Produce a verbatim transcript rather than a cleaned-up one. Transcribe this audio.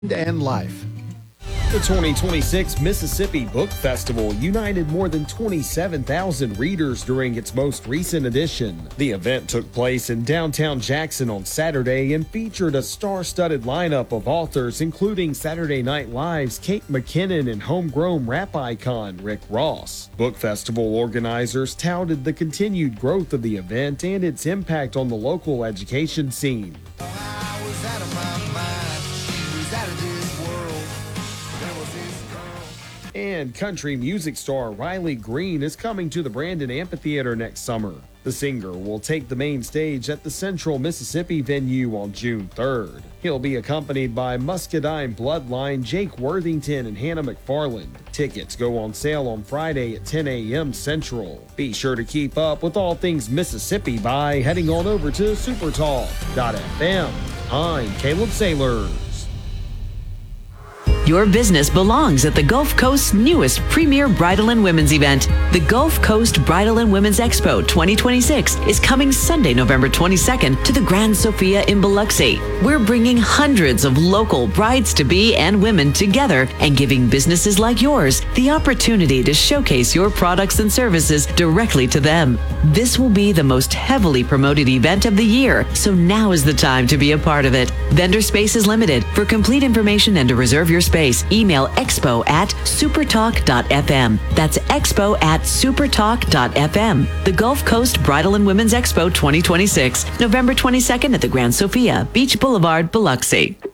and life. The twenty twenty-six Mississippi Book Festival united more than twenty-seven thousand readers during its most recent edition. The event took place in downtown Jackson on Saturday and featured a star-studded lineup of authors, including Saturday Night Live's Kate McKinnon and homegrown rap icon Rick Ross. Book Festival organizers touted the continued growth of the event and its impact on the local education scene. I was out of my mind. She was out of this world. And country music star Riley Green is coming to the Brandon Amphitheater next summer. The singer will take the main stage at the Central Mississippi venue on June third. He'll be accompanied by Muscadine Bloodline, Jake Worthington, and Hannah McFarland. Tickets go on sale on Friday at ten a.m. Central. Be sure to keep up with all things Mississippi by heading on over to supertalk dot f m. I'm Caleb Saylors. Your business belongs at the Gulf Coast's newest premier bridal and women's event. The Gulf Coast Bridal and Women's Expo twenty twenty-six is coming Sunday, November twenty-second to the Grand Sofia in Biloxi. We're bringing hundreds of local brides-to-be and women together and giving businesses like yours the opportunity to showcase your products and services directly to them. This will be the most heavily promoted event of the year, so now is the time to be a part of it. Vendor space is limited. For complete information and to reserve your space, email expo at supertalk dot f m. That's expo at supertalk dot f m. The Gulf Coast Bridal and Women's Expo twenty twenty-six, November twenty-second at the Grand Sofia, Beach Boulevard, Biloxi.